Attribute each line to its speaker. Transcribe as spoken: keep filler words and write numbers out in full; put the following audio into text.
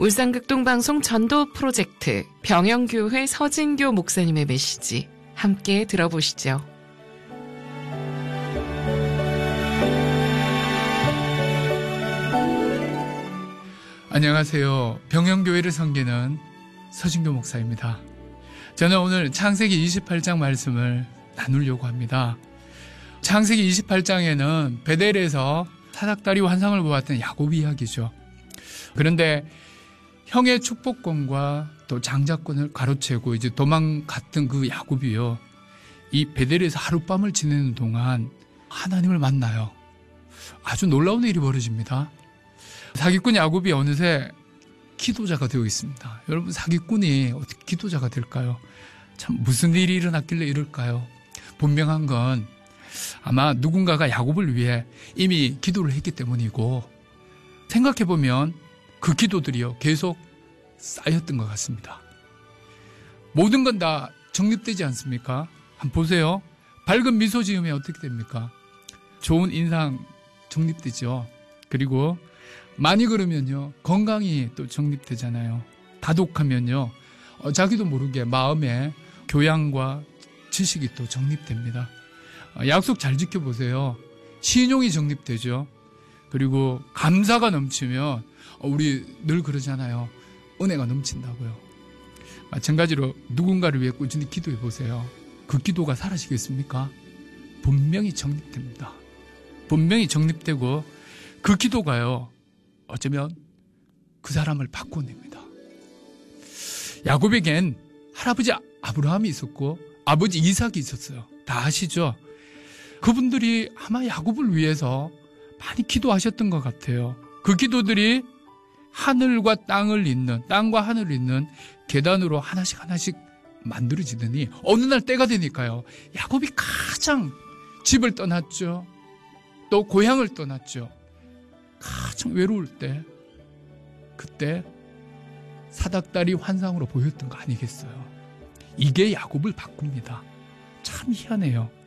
Speaker 1: 울산극동방송 전도 프로젝트 병영교회 서진교 목사님의 메시지 함께 들어보시죠.
Speaker 2: 안녕하세요. 병영교회를 섬기는 서진교 목사입니다. 저는 오늘 창세기 이십팔 장 말씀을 나누려고 합니다. 창세기 이십팔 장에는 베델에서 사닥다리 환상을 보았던 야곱 이야기죠. 그런데 형의 축복권과 또 장자권을 가로채고 이제 도망갔던 그 야곱이요, 이 베델에서 하룻밤을 지내는 동안 하나님을 만나요. 아주 놀라운 일이 벌어집니다. 사기꾼 야곱이 어느새 기도자가 되어 있습니다. 여러분, 사기꾼이 어떻게 기도자가 될까요? 참 무슨 일이 일어났길래 이럴까요? 분명한 건 아마 누군가가 야곱을 위해 이미 기도를 했기 때문이고, 생각해보면 그 기도들이요 계속 쌓였던 것 같습니다. 모든 건 다 정립되지 않습니까? 한번 보세요. 밝은 미소 지으면 어떻게 됩니까? 좋은 인상 정립되죠. 그리고 많이 걸으면요 건강이 또 정립되잖아요. 다독하면요 어, 자기도 모르게 마음에 교양과 지식이 또 정립됩니다. 어, 약속 잘 지켜보세요. 신용이 정립되죠. 그리고 감사가 넘치면 어, 우리 늘 그러잖아요. 은혜가 넘친다고요. 마찬가지로 누군가를 위해 꾸준히 기도해 보세요. 그 기도가 사라지겠습니까? 분명히 정립됩니다. 분명히 정립되고 그 기도가요 어쩌면 그 사람을 바꿔냅니다. 야곱에겐 할아버지 아브라함이 있었고 아버지 이삭이 있었어요. 다 아시죠? 그분들이 아마 야곱을 위해서 많이 기도하셨던 것 같아요. 그 기도들이 하늘과 땅을 잇는, 땅과 하늘을 잇는 계단으로 하나씩 하나씩 만들어지더니 어느 날 때가 되니까요 야곱이 가장 집을 떠났죠. 또 고향을 떠났죠. 가장 외로울 때, 그때 사닥다리 환상으로 보였던 거 아니겠어요? 이게 야곱을 바꿉니다. 참 희한해요.